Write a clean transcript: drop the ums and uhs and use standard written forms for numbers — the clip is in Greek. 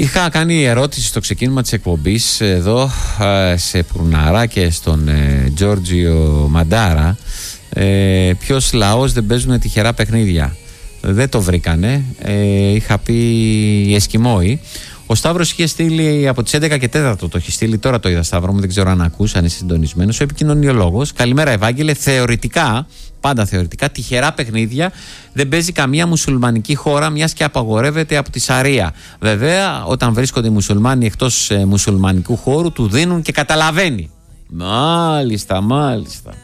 Είχα κάνει ερώτηση στο ξεκίνημα της εκπομπής εδώ σε Πουρναρά και στον Τζόρτζιο Μαντάρα, ποιος λαός δεν παίζουν τυχερά παιχνίδια. Δεν το βρήκανε. Είχα πει οι Εσκιμόοι. Ο Σταύρος είχε στείλει από τις 11 και 4 το έχει στείλει. Τώρα το είδα, Σταύρο μου, δεν ξέρω αν ακούς, αν είσαι συντονισμένος. Ο επικοινωνιολόγος. Καλημέρα, Ευάγγελε. Θεωρητικά, πάντα θεωρητικά, τυχερά παιχνίδια δεν παίζει καμία μουσουλμανική χώρα, μιας και απαγορεύεται από τη Σαρία. Βέβαια, όταν βρίσκονται οι μουσουλμάνοι εκτός μουσουλμανικού χώρου, του δίνουν και καταλαβαίνει. Μάλιστα.